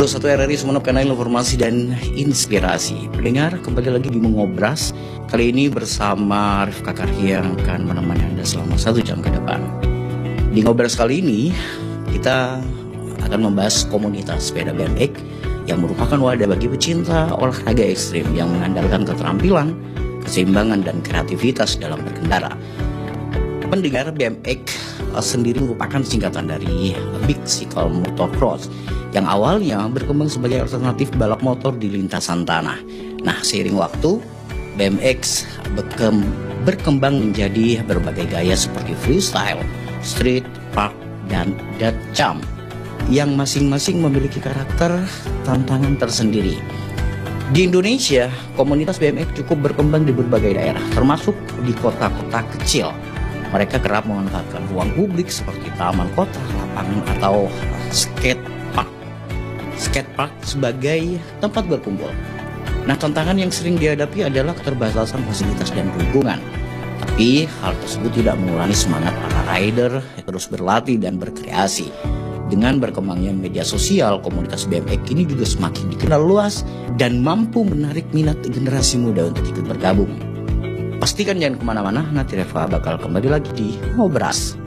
1 RRI Sumeneb, kanal informasi dan inspirasi. Pendengar, kembali lagi di Mengobras. Kali ini bersama Rifka Karhi yang akan menemani Anda selama 1 jam ke depan. Di Ngobras kali ini, kita akan membahas komunitas sepeda BMX yang merupakan wadah bagi pecinta olahraga ekstrim yang mengandalkan keterampilan, keseimbangan, dan kreativitas dalam berkendara. Pendengar, BMX sendiri merupakan singkatan dari Bicycle Motocross yang awalnya berkembang sebagai alternatif balap motor di lintasan tanah. Nah, seiring waktu, BMX berkembang menjadi berbagai gaya seperti freestyle, street, park, dan dirt jump yang masing-masing memiliki karakter tantangan tersendiri. Di Indonesia, komunitas BMX cukup berkembang di berbagai daerah, termasuk di kota-kota kecil. Mereka kerap memanfaatkan ruang publik seperti taman kota, lapangan, atau skatepark sebagai tempat berkumpul. Nah, tantangan yang sering dihadapi adalah keterbatasan fasilitas dan dukungan. Tapi hal tersebut tidak mengurangi semangat para rider terus berlatih dan berkreasi. Dengan berkembangnya media sosial, komunitas BMX ini juga semakin dikenal luas dan mampu menarik minat generasi muda untuk ikut bergabung. Pastikan jangan kemana-mana, nanti Reva bakal kembali lagi di Ngobras.